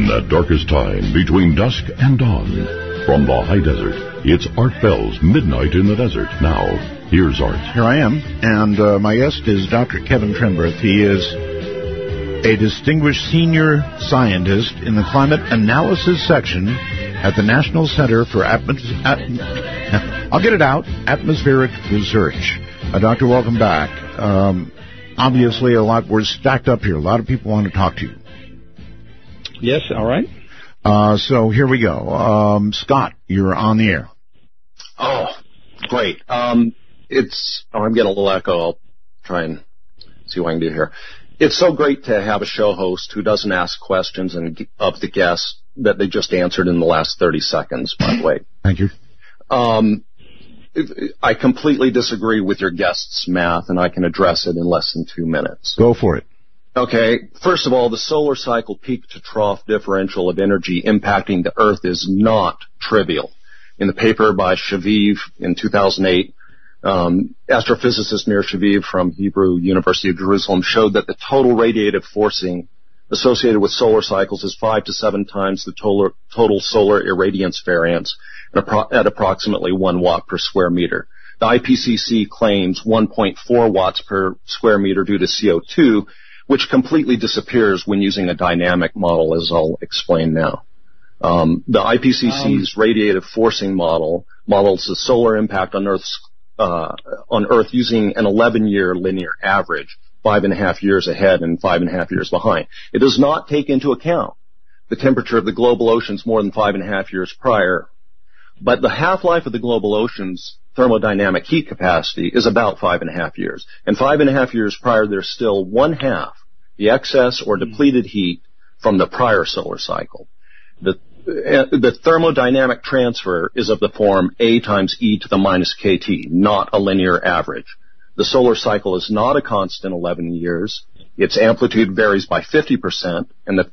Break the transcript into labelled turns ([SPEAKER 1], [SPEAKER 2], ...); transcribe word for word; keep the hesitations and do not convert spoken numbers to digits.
[SPEAKER 1] that darkest time between dusk and dawn. From the high desert, it's Art Bell's Midnight in the Desert. Now, here's Art.
[SPEAKER 2] Here I am, and uh, my guest is Doctor Kevin Trenberth. He is a distinguished senior scientist in the climate analysis section at the National Center for Atmos- At- I'll get it out, Atmospheric Research. Uh, doctor, welcome back. Um, obviously, a lot, we're stacked up here. A lot of people want to talk to you.
[SPEAKER 3] Yes, all right.
[SPEAKER 2] Uh, so here we go. Um, Scott, you're on the air.
[SPEAKER 4] Oh, great. Um, it's, oh, I'm getting a little echo. I'll try and see what I can do here. It's so great to have a show host who doesn't ask questions and of the guests that they just answered in the last thirty seconds, by the way.
[SPEAKER 2] Thank you.
[SPEAKER 4] Um, I completely disagree with your guest's math, and I can address it in less than two minutes.
[SPEAKER 2] Go for it.
[SPEAKER 4] Okay, first of all, the solar cycle peak to trough differential of energy impacting the Earth is not trivial. In the paper by Shaviv in two thousand eight, um, astrophysicist Nir Shaviv from Hebrew University of Jerusalem showed that the total radiative forcing associated with solar cycles is five to seven times the total, total solar irradiance variance at, appro- at approximately one watt per square meter. The I P C C claims one point four watts per square meter due to C O two, which completely disappears when using a dynamic model, as I'll explain now. Um, the I P C C's um, radiative forcing model models the solar impact on Earth's uh, on Earth using an eleven-year linear average, five and a half years ahead and five and a half years behind. It does not take into account the temperature of the global oceans more than five and a half years prior, but the half-life of the global oceans thermodynamic heat capacity is about five and a half years. And five and a half years prior, there's still one half the excess or depleted heat from the prior solar cycle. The, uh, the thermodynamic transfer is of the form A times E to the minus K T, not a linear average. The solar cycle is not a constant eleven years. Its amplitude varies by fifty percent, and the